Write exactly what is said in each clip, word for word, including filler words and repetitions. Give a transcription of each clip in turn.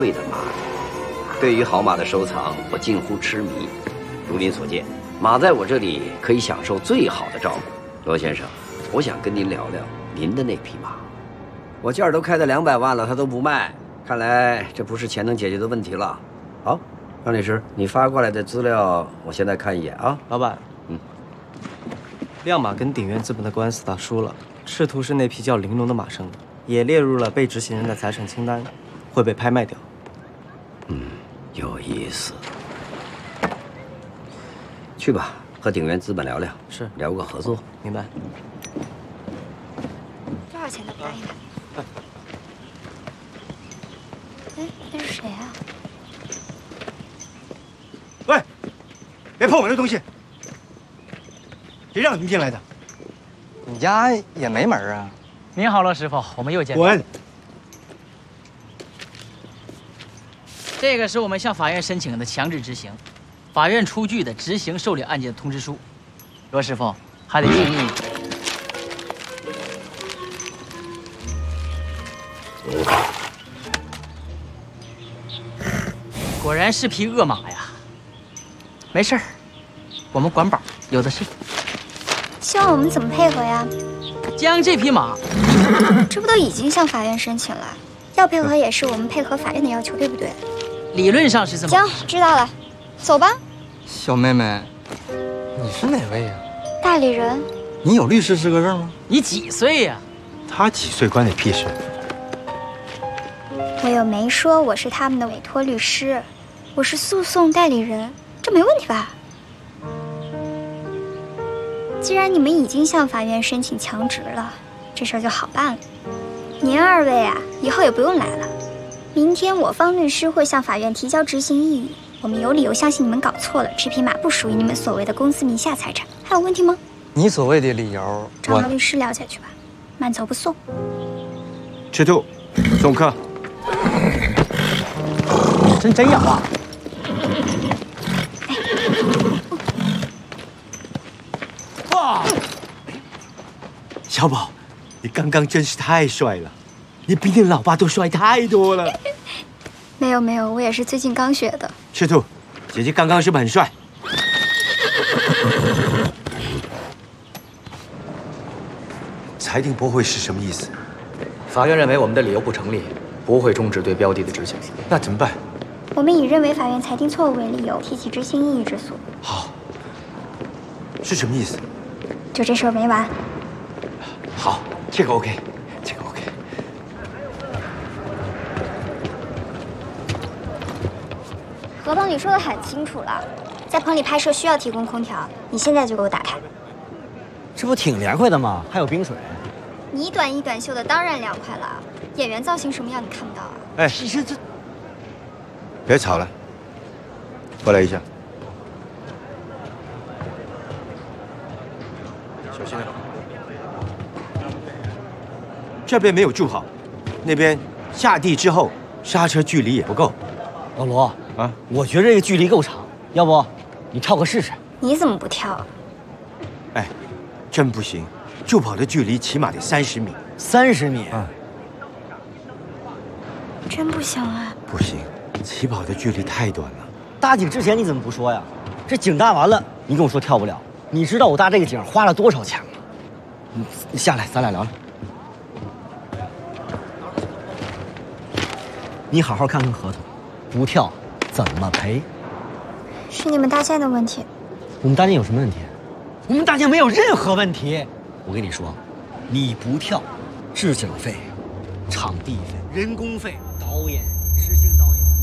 贵的马。对于好马的收藏，我近乎痴迷。如您所见，马在我这里可以享受最好的照顾。罗先生，我想跟您聊聊您的那匹马。我价儿都开到两百万了，他都不卖，看来这不是钱能解决的问题了。好，张律师，你发过来的资料，我现在看一眼啊。 老板， 嗯， 亮马跟鼎元资本的官司打输了，赤兔是那匹叫玲珑的马生的，也列入了被执行人的财产清单，会被拍卖掉。 嗯，有意思。去吧，和鼎元资本聊聊， 是聊个合作。 明白。 多少钱的便宜的？哎，那是谁啊？ 喂，别碰我的东西！谁让你们进来的？ 你家也没门啊！ 您好，罗师傅，我们又见面。 滚！ 这个是我们向法院申请的强制执行，法院出具的执行受理案件的通知书。罗师傅，还得注意。果然是匹恶马呀！没事儿，我们管饱，有的是。 希望我们怎么配合呀？ 将这匹马， 这不都已经向法院申请了？要配合也是我们配合法院的要求，对不对？ 理论上是这么。 行，知道了，走吧。 小妹妹，你是哪位呀？ 代理人。 你有律师资格证吗？ 你几岁呀？ 他几岁关你屁事？ 我又没说我是他们的委托律师，我是诉讼代理人，这没问题吧？既然你们已经向法院申请强执了，这事儿就好办了。您二位啊，以后也不用来了。明天我方律师会向法院提交执行异议，我们有理由相信你们搞错了，这匹马不属于你们所谓的公司名下财产。还有问题吗？ 你所谓的理由， 找律师了解去吧，慢走不送。 赤兔，送客。 真真养啊！ 哇，小宝，你刚刚真是太帅了，你比你老爸都帅太多了。 没有没有，我也是最近刚学的。 赤兔，姐姐刚刚是不是很帅？裁定驳回是什么意思？ 法院认为我们的理由不成立，不会终止对标的的执行。 那怎么办？ 我们以认为法院裁定错误为理由，提起执行异议之诉。 好，是什么意思？ 就这事儿没完。 好，这个 OK， 这个 OK。 合同里说的很清楚了，在棚里拍摄需要提供空调，你现在就给我打开。 这不挺凉快的吗？还有冰水。 你短衣短袖的当然凉快了，演员造型什么样你看不到啊？ 哎， 其实这别吵了，过来一下，小心点。这边没有住好，那边下地之后刹车距离也不够。 老罗啊， 我觉得这个距离够长，要不你跳个试试？ 你怎么不跳啊？ 哎，真不行，助跑的距离起码得三十米。 三十米？ 啊， 真不行啊！ 不行，起跑的距离太短了。 搭景之前你怎么不说呀？这景搭完了，你跟我说跳不了。你知道我搭这个景花了多少钱吗？你你下来，咱俩聊聊。你好好看看合同，不跳怎么赔？ 是你们搭建的问题。 我们搭建有什么问题？我们搭建没有任何问题。我跟你说，你不跳，置景费、场地费、人工费、导演、执行导演，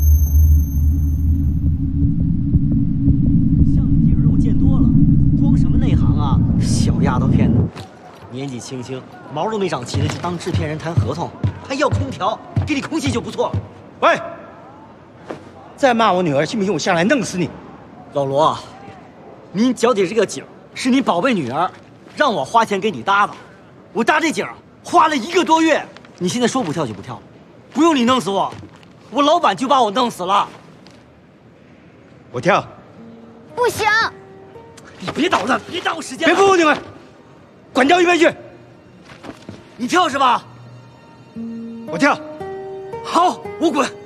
像你这种人我见多了，装什么内行啊？小丫头片子，年纪轻轻，毛都没长齐的就当制片人谈合同，还要空调，给你空气就不错了。 喂，再骂我女儿，信不信我下来弄死你？ 老罗，您脚底这个景是你宝贝女儿让我花钱给你搭的，我搭这景花了一个多月，你现在说不跳就不跳，不用你弄死我，我老板就把我弄死了。 我跳。 不行！ 你别捣乱，别耽误时间。 别扶你们，滚到一边去！ 你跳是吧？ 我跳。 好，我滚。